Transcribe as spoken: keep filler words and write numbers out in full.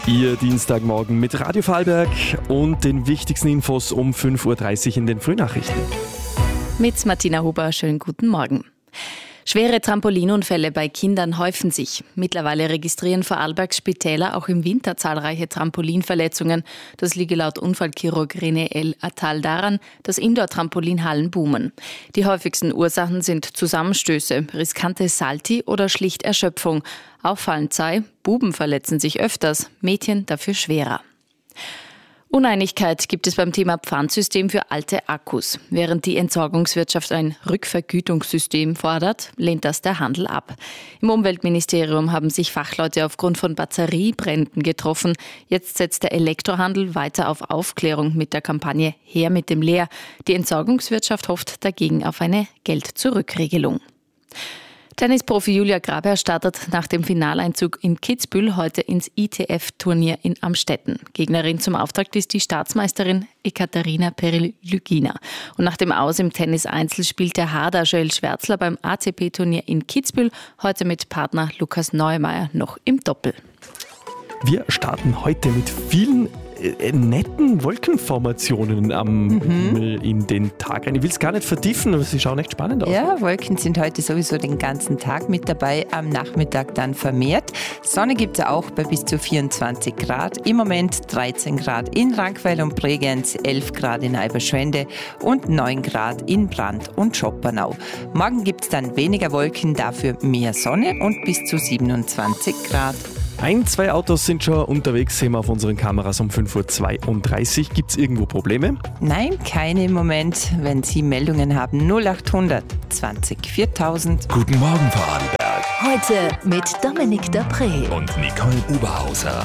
Ihr Dienstagmorgen mit Radio Vorarlberg und den wichtigsten Infos um fünf Uhr dreißig in den Frühnachrichten. Mit Martina Huber, schönen guten Morgen. Schwere Trampolinunfälle bei Kindern häufen sich. Mittlerweile registrieren Vorarlbergs Spitäler auch im Winter zahlreiche Trampolinverletzungen. Das liege laut Unfallchirurg René El Attal daran, dass Indoor-Trampolinhallen boomen. Die häufigsten Ursachen sind Zusammenstöße, riskante Salti oder schlicht Erschöpfung. Auffallend sei, Buben verletzen sich öfters, Mädchen dafür schwerer. Uneinigkeit gibt es beim Thema Pfandsystem für alte Akkus. Während die Entsorgungswirtschaft ein Rückvergütungssystem fordert, lehnt das der Handel ab. Im Umweltministerium haben sich Fachleute aufgrund von Batteriebränden getroffen. Jetzt setzt der Elektrohandel weiter auf Aufklärung mit der Kampagne Her mit dem Leer. Die Entsorgungswirtschaft hofft dagegen auf eine Geld-zurück-Regelung. Tennisprofi Julia Grabherr startet nach dem Finaleinzug in Kitzbühel heute ins I T F-Turnier in Amstetten. Gegnerin zum Auftakt ist die Staatsmeisterin Ekaterina Perelygina. Und nach dem Aus im Tennis-Einzel spielt der Harder Joel Schwärzler beim A T P-Turnier in Kitzbühel heute mit Partner Lukas Neumeier noch im Doppel. Wir starten heute mit vielen äh, netten Wolkenformationen am Mhm. Himmel in den Tag rein. Ich will es gar nicht vertiefen, aber sie schauen echt spannend aus. Ja, Wolken sind heute sowieso den ganzen Tag mit dabei, am Nachmittag dann vermehrt. Sonne gibt es auch bei bis zu vierundzwanzig Grad. Im Moment dreizehn Grad in Rankweil und Bregenz, elf Grad in Eiberschwende und neun Grad in Brand und Schoppernau. Morgen gibt es dann weniger Wolken, dafür mehr Sonne und bis zu siebenundzwanzig Grad. Ein, zwei Autos sind schon unterwegs, sehen wir auf unseren Kameras um fünf Uhr zweiunddreißig. Gibt es irgendwo Probleme? Nein, keine im Moment. Wenn Sie Meldungen haben, null achthundert zwanzig viertausend. Guten Morgen, Vorarlberg. Heute mit Dominik Dapré. Und Nicole Oberhauser.